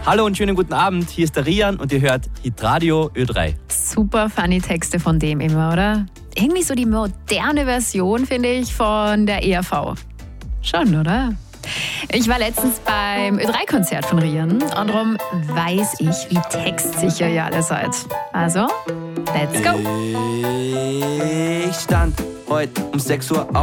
Hallo und schönen guten Abend, hier ist der Rian und ihr hört Hitradio Ö3. Super funny Texte von dem immer, oder? Irgendwie so die moderne Version, finde ich, von der ERV. Schon, oder? Ich war letztens beim Ö3-Konzert von Rian und darum weiß ich, wie textsicher ihr alle seid. Also, let's go! Ich stand heute um 6 Uhr auf.